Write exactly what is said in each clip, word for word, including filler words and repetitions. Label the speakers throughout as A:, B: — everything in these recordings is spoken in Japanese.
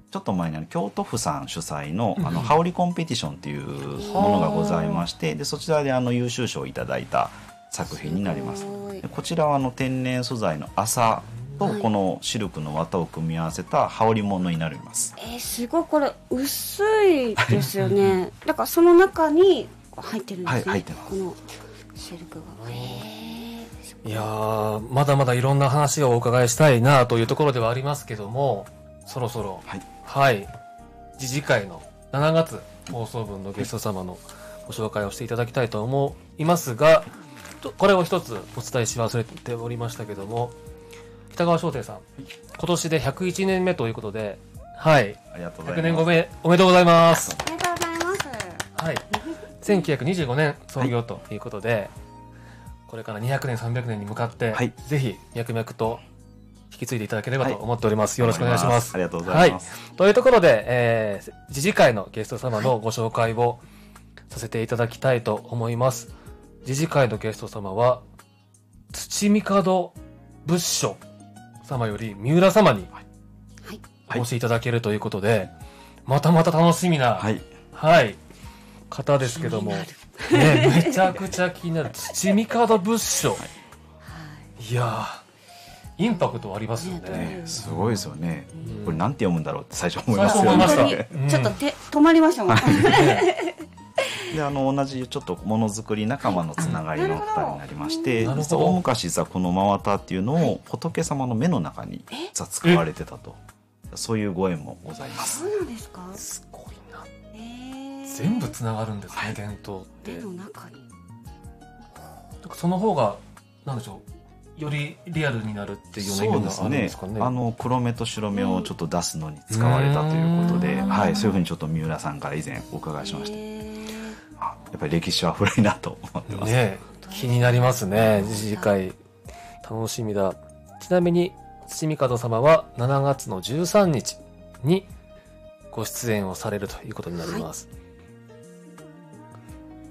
A: ちょっと前にあの京都府さん主催のあの羽織コンペティションっていうものがございまして、でそちらであの優秀賞をいただいた作品になります。でこちらはあの天然素材の麻とこのシルクの綿を組み合わせた羽織物になります。
B: えー、すごいこれ薄いですよね。だからその中に入ってるんですね。はい、入ってます。このシルクが。
C: いやー、まだまだいろんな話をお伺いしたいなというところではありますけども、そろそろ、はい、はい、次次回のしちがつ放送分のゲスト様のご紹介をしていただきたいと思いますが、これを一つお伝えし忘れておりましたけども、北川商店さん、今年でひゃくいちねんめということで、はい、
A: ありがとうございます。
C: ひゃくねんごめおめでとうございます。
B: ありがとうございます。
C: はい、せんきゅうひゃくにじゅうごねん創業ということで、はい、これからにひゃくねんさんびゃくねんに向かって、はい、ぜひ脈々と引き継いでいただければと思っております。はい、よろしくお願いします。
A: ありがとうございます。
C: はい、というところで、えー、次次回のゲスト様のご紹介をさせていただきたいと思います。次次回のゲスト様は土御門仏書様より三浦様にお越しいただけるということで、またまた楽しみな、はい、はい、方ですけども、ね、めちゃくちゃ気になる土御門仏書、はい、いやーインパクトありますよね。
A: ね、すごいですよね。うん、これなんて読むんだろうって最初思いま
C: したよね。最初思いました。
B: うん、ちょっと手止まりましたもん。
A: であの同じちょっとものづくり仲間のつながりのふたりになりまして、実は大昔実はこの真綿っていうのを仏様の目の中に実は使われてたと、そういうご縁もございます。
B: そうなんですか。
C: すごいな。全部つながるんですね、はい、伝統って。
B: 目の中に。
C: その方がなんでしょう、よりリアルになるっていうような意味があるんですかね。
A: あの黒目と白目をちょっと出すのに使われたということで、はい、そういうふうにちょっと三浦さんから以前お伺いしました。やっぱり歴史は古いなと思ってます。
C: ね、気になりますね。次回楽しみだ。ちなみに土御門様はしちがつのじゅうさんにちにご出演をされるということになります。はい、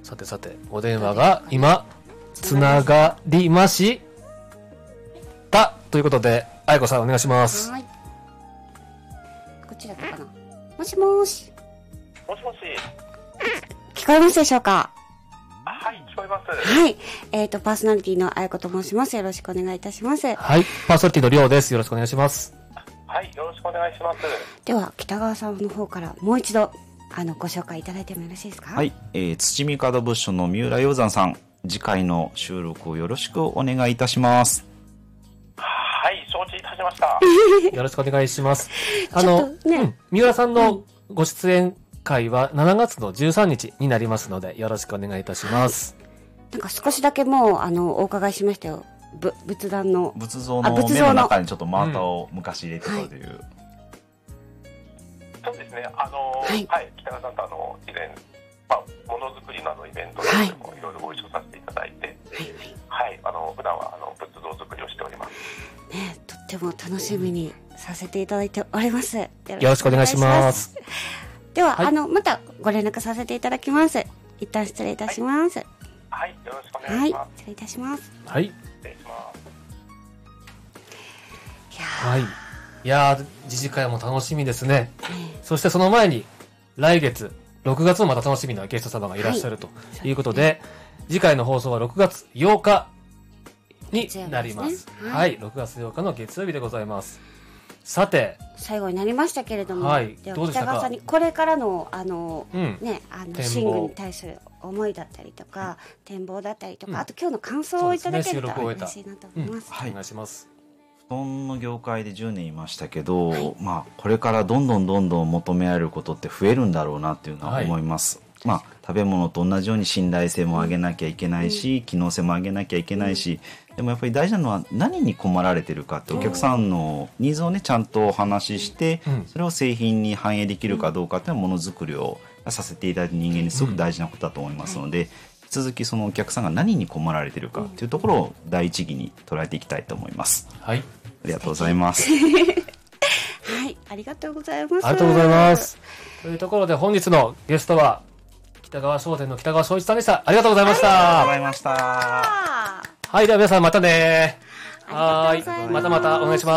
C: さてさて、お電話が今つながりましたということで、愛子さんお願いします。はい、
B: こっちだったかな。もしもし。
D: もしもし。
B: 聞こえますでしょうか。
D: はい、聞こえます。
B: はい、えっとパーソナリティの愛子と申します。よろしくお願いいたします。
C: はい、パーソナリティのりょうです。よろしくお願いします。
D: はい、よろしくお願いします。
B: では北川さんの方からもう一度あのご紹介いただいてもよろしいですか。
A: はい、えー、土御門仏書の三浦鷹山さん、次回の収録をよろしくお願いいたします。
D: はい、承知いたしました。
C: よろしくお願いします。あの、ね、うん、三浦さんのご出演会はしちがつのじゅうさんにちになりますので、よろしくお願いいたします。
B: はい、なんか少しだけもうあのお伺いしましたよ。ぶ仏壇の
A: 仏像の目の中にちょっと真綿を昔入れてたという、うん、はい、
D: そうですね。あの、はい、はい、北川さんとあの以前、まあ、ものづくりのあのイベントでもいろいろご一緒させていただいて、はい、はい、あの普段はあの仏像作りをしております。
B: ね、とっても楽しみにさせていただいております。よ
C: ろしくお願いします。
B: では、はい、あのまたご連絡させていただきます。一旦失礼いたします。はい、
D: はい、よろしくお願いします。はい、
B: 失礼いたします。
C: はい、
D: 失礼します。
B: いや
C: はい、いやー、次次回も楽しみですね。うん、そしてその前に来月ろくがつもまた楽しみなゲスト様がいらっしゃるということで、はい、次回の放送はろくがつようかになります。はい、はい、ろくがつようかの月曜日でございます。さて
B: 最後になりましたけれども、
C: はい、
B: では北川さんにこれからのあの、うん、ね、あのシングルに対する思いだったりとか、うん、展望だったりとか、うん、あと今日の感想をいただけると嬉しいなと思います。
C: うん、はい、お願いします。
A: 布団の業界でじゅうねんいましたけど、はい、まあこれからどんどんどんどん求められることって増えるんだろうなっていうのは思います。はい、まあ食べ物と同じように信頼性も上げなきゃいけないし、うん、機能性も上げなきゃいけないし、うん、でもやっぱり大事なのは何に困られてるかってお客さんのニーズをねちゃんとお話しして、うん、それを製品に反映できるかどうかっていうのはものづくりをさせていただいた人間にすごく大事なことだと思いますので、うん、引き続きそのお客さんが何に困られてるかっていうところを第一義に捉えていきたいと思います。
C: はい、
A: ありがとうございます。
B: はい、ありがとうございます。
C: ありがとうございます。というところで本日のゲストは北川商店の北川翔一さんでした。ありがとうございました。
A: ありがとうございました。
C: はい、では皆さんまたね。
B: はい、
C: またまたお願いします。